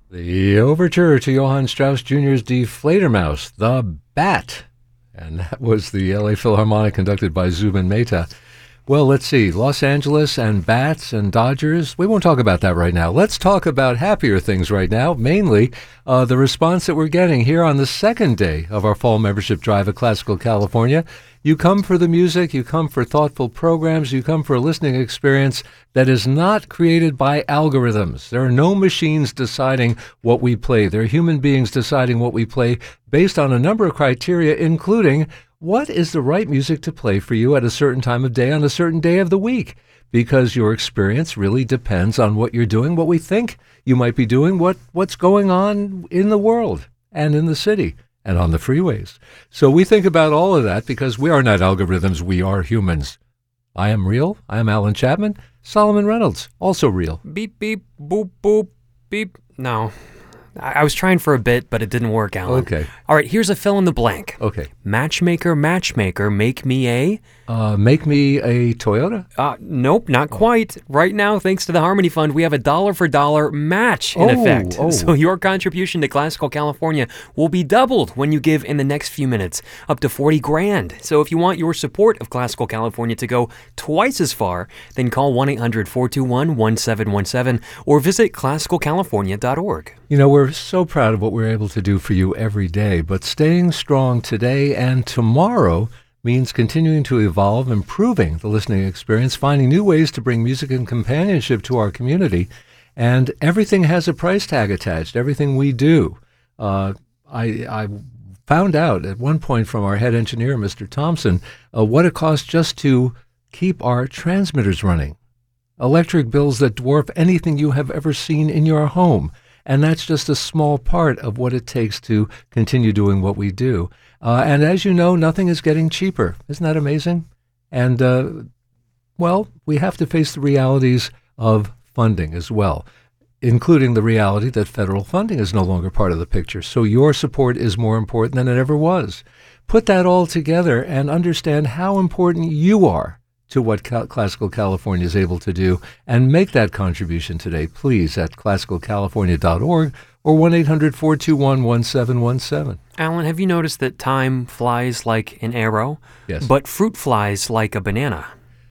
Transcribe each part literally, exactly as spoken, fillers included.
The overture to Johann Strauss Junior's Die Fledermaus, The Bat. And that was the L A Philharmonic conducted by Zubin Mehta. Well, let's see. Los Angeles and bats and Dodgers. We won't talk about that right now. Let's talk about happier things right now, mainly uh, the response that we're getting here on the second day of our fall membership drive at Classical California. You come for the music, you come for thoughtful programs, you come for a listening experience that is not created by algorithms. There are no machines deciding what we play. There are human beings deciding what we play based on a number of criteria, including what is the right music to play for you at a certain time of day on a certain day of the week? Because your experience really depends on what you're doing, what we think you might be doing, what, what's going on in the world and in the city and on the freeways. So we think about all of that because we are not algorithms, we are humans. I am real. I am Alan Chapman. Solomon Reynolds, also real. Beep, beep, boop, boop, beep. No. I, I was trying for a bit, but it didn't work, Alan. Okay. All right, here's a fill in the blank. Okay. Matchmaker, matchmaker, make me a... Uh, make me a Toyota? Uh, nope, not quite. Right now, thanks to the Harmony Fund, we have a dollar for dollar match in Oh, effect. oh. So your contribution to Classical California will be doubled when you give in the next few minutes, up to forty grand. So if you want your support of Classical California to go twice as far, then call one eight hundred, four two one, one seven one seven or visit classical california dot org. You know, we're so proud of what we're able to do for you every day, but staying strong today and tomorrow means continuing to evolve, improving the listening experience, finding new ways to bring music and companionship to our community. And everything has a price tag attached, everything we do. Uh, I, I found out at one point from our head engineer, Mister Thompson, uh, what it costs just to keep our transmitters running. Electric bills that dwarf anything you have ever seen in your home. And that's just a small part of what it takes to continue doing what we do. Uh, and as you know, nothing is getting cheaper. Isn't that amazing? And, uh, well, we have to face the realities of funding as well, including the reality that federal funding is no longer part of the picture. So your support is more important than it ever was. Put that all together and understand how important you are to what Cal- Classical California is able to do, and make that contribution today, please, at classical california dot org or one eight hundred, four two one, one seven one seven. Alan, have you noticed that time flies like an arrow, Yes. but fruit flies like a banana?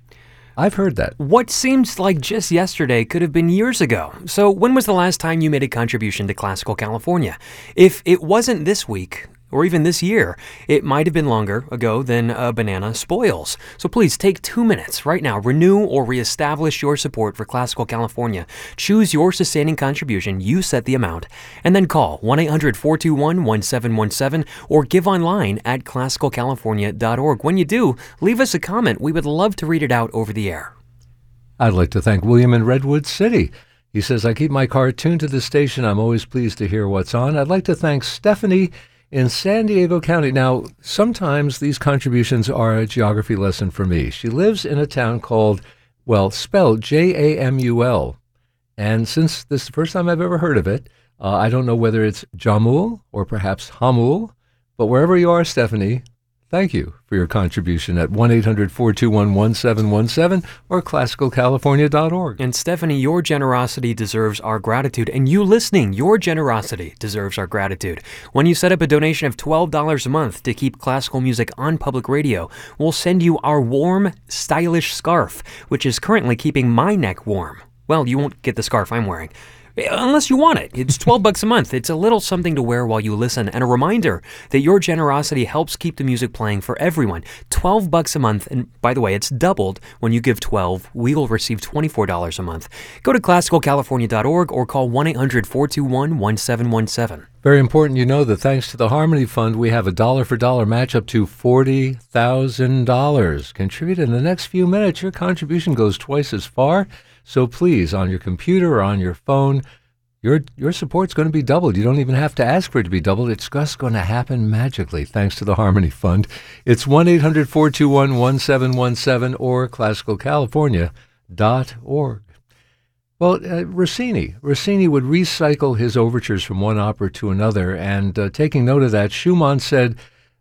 I've heard that. What seems like just yesterday could have been years ago. So when was the last time you made a contribution to Classical California? If it wasn't this week, or even this year, it might have been longer ago than a banana spoils. So please take two minutes right now, renew or reestablish your support for Classical California. Choose your sustaining contribution, you set the amount, and then call one eight hundred, four two one, one seven one seven or give online at classical california dot org. When you do, leave us a comment. We would love to read it out over the air. I'd like to thank William in Redwood City. He says, I keep my car tuned to the station. I'm always pleased to hear what's on. I'd like to thank Stephanie in San Diego County. Now, sometimes these contributions are a geography lesson for me. She lives in a town called, well, spelled J A M U L. And since this is the first time I've ever heard of it, uh, I don't know whether it's Jamul or perhaps Hamul, but wherever you are, Stephanie, thank you for your contribution at one eight hundred, four two one, one seven one seven or classical california dot org. And Stephanie, your generosity deserves our gratitude. And you listening, your generosity deserves our gratitude. When you set up a donation of twelve dollars a month to keep classical music on public radio, we'll send you our warm, stylish scarf, which is currently keeping my neck warm. Well, you won't get the scarf I'm wearing, unless you want it. It's twelve bucks a month. It's a little something to wear while you listen, and a reminder that your generosity helps keep the music playing for everyone. twelve bucks a month, and by the way, it's doubled when you give twelve. We will receive twenty-four dollars a month. Go to classical california dot org or call one eight hundred, four two one, one seven one seven. Very important, you know that thanks to the Harmony Fund, we have a dollar for dollar match up to forty thousand dollars. Contribute in the next few minutes. Your contribution goes twice as far. So please, on your computer or on your phone, your your support's going to be doubled. You don't even have to ask for it to be doubled. It's just going to happen magically thanks to the Harmony Fund. It's one eight hundred, four two one, one seven one seven or classical california dot org. Well, uh, Rossini. Rossini would recycle his overtures from one opera to another, and uh, taking note of that, Schumann said,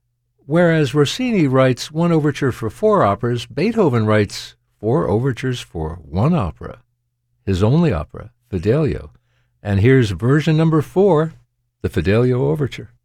whereas Rossini writes one overture for four operas, Beethoven writes four overtures for one opera, his only opera, Fidelio. And here's version number four, the Fidelio Overture.